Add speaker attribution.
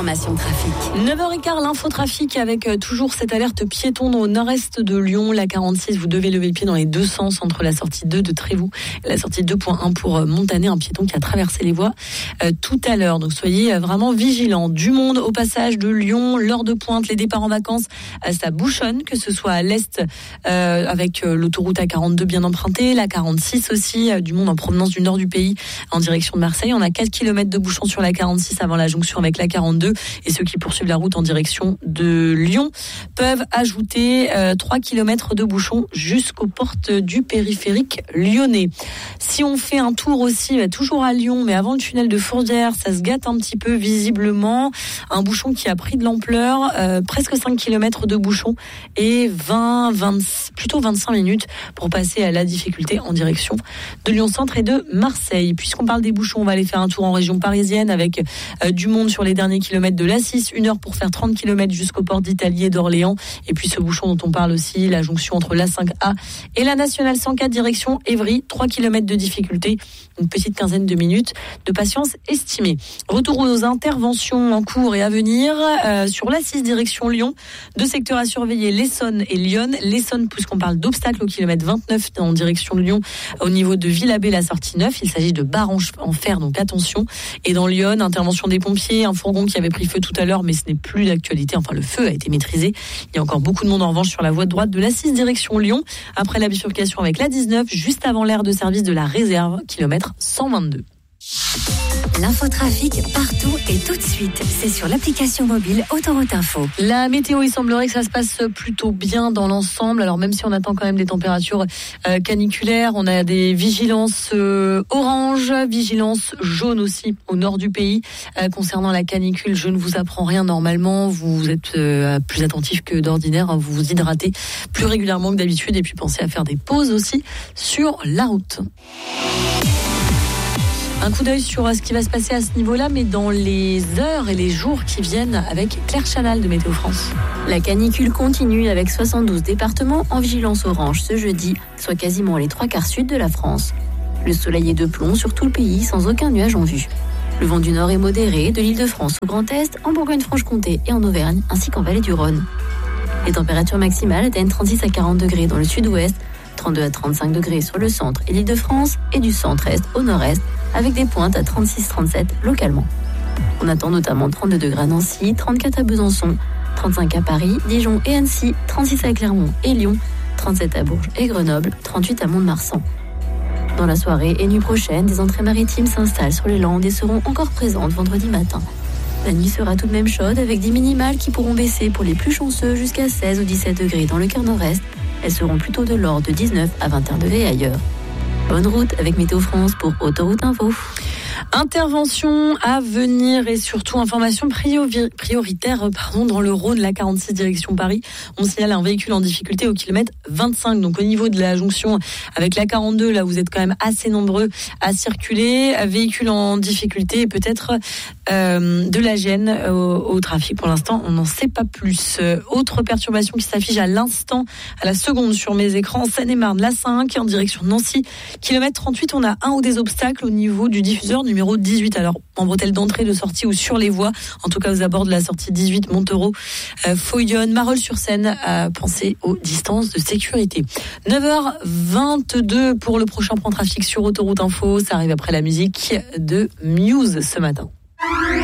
Speaker 1: l'information trafic.
Speaker 2: 9h15, l'infotrafic avec toujours cette alerte piéton au nord-est de Lyon. La 46, vous devez lever le pied dans les deux sens entre la sortie 2 de Trévoux et la sortie 2.1 pour Montané, un piéton qui a traversé les voies tout à l'heure. Donc soyez vraiment vigilants. Du monde au passage de Lyon, l'heure de pointe, les départs en vacances, ça bouchonne, que ce soit à l'est avec l'autoroute A42 bien empruntée, la 46 aussi, du monde en provenance du nord du pays en direction de Marseille. On a 4 km de bouchons sur la 46 avant la jonction avec la 42 et ceux qui poursuivent la route en direction de Lyon peuvent ajouter 3 km de bouchons jusqu'aux portes du périphérique lyonnais. Si on fait un tour aussi, toujours à Lyon, mais avant le tunnel de Fourvière, ça se gâte un petit peu visiblement. Un bouchon qui a pris de l'ampleur, presque 5 km de bouchons et 25 minutes pour passer à la difficulté en direction de Lyon-Centre et de Marseille. Puisqu'on parle des bouchons, on va aller faire un tour en région parisienne avec du monde sur les derniers kilomètres de l'A6, 1 heure pour faire 30 km jusqu'au port d'Italie et d'Orléans. Et puis ce bouchon dont on parle aussi, la jonction entre l'A5A et la Nationale 104 direction Évry, 3 km de difficulté, une petite quinzaine de minutes de patience estimée. Retour aux interventions en cours et à venir sur l'A6 direction Lyon, 2 secteurs à surveiller, l'Essonne et Lyon. L'Essonne, puisqu'on parle d'obstacles au kilomètre 29 en direction de Lyon, au niveau de Villabé, la sortie 9. Il s'agit de barres en fer, donc attention. Et dans Lyon, intervention des pompiers, un fourgon qui avait pris feu tout à l'heure, mais ce n'est plus d'actualité. Enfin, le feu a été maîtrisé. Il y a encore beaucoup de monde en revanche sur la voie de droite de l'A6 direction Lyon, après la bifurcation avec la 19, juste avant l'aire de service de la réserve, kilomètre 122.
Speaker 1: L'infotrafic partout et tout de suite. C'est sur l'application mobile Autoroute Info.
Speaker 2: La météo, il semblerait que ça se passe plutôt bien dans l'ensemble. Alors même si on attend quand même des températures caniculaires, on a des vigilances orange, vigilances jaune aussi au nord du pays. Concernant la canicule, je ne vous apprends rien normalement. Vous êtes plus attentif que d'ordinaire. Vous vous hydratez plus régulièrement que d'habitude et puis pensez à faire des pauses aussi sur la route. Un coup d'œil sur ce qui va se passer à ce niveau-là, mais dans les heures et les jours qui viennent avec Claire Chanal de Météo France.
Speaker 3: La canicule continue avec 72 départements en vigilance orange ce jeudi, soit quasiment les 3/4 sud de la France. Le soleil est de plomb sur tout le pays sans aucun nuage en vue. Le vent du nord est modéré de l'Île-de-France au Grand Est, en Bourgogne-Franche-Comté et en Auvergne, ainsi qu'en vallée du Rhône. Les températures maximales atteignent 36 à 40 degrés dans le sud-ouest, 32 à 35 degrés sur le centre et l'Île-de-France, et du centre-est au nord-est, avec des pointes à 36-37 localement. On attend notamment 32 degrés à Nancy, 34 à Besançon, 35 à Paris, Dijon et Annecy, 36 à Clermont et Lyon, 37 à Bourges et Grenoble, 38 à Mont-de-Marsan. Dans la soirée et nuit prochaine, des entrées maritimes s'installent sur les Landes et seront encore présentes vendredi matin. La nuit sera tout de même chaude avec des minimales qui pourront baisser pour les plus chanceux jusqu'à 16 ou 17 degrés dans le quart nord-est. Elles seront plutôt de l'ordre de 19 à 21 degrés ailleurs. Bonne route avec Météo France pour Autoroute Info.
Speaker 2: Intervention à venir et surtout information prioritaire dans le Rhône, la 46 direction Paris. On signale un véhicule en difficulté au kilomètre 25. Donc au niveau de la jonction avec la 42, là vous êtes quand même assez nombreux à circuler. Véhicule en difficulté et peut-être de la gêne au trafic. Pour l'instant, on n'en sait pas plus. Autre perturbation qui s'affiche à l'instant, à la seconde sur mes écrans, Seine-et-Marne, la 5 en direction de Nancy. Kilomètre 38, on a un ou des obstacles au niveau du diffuseur numéro 18. Alors, en bretelle d'entrée, de sortie ou sur les voies, en tout cas aux abords de la sortie 18, Montereau, Foyonne, Marolles-sur-Seine, pensez aux distances de sécurité. 9h22 pour le prochain point trafic sur Autoroute Info. Ça arrive après la musique de Muse ce matin.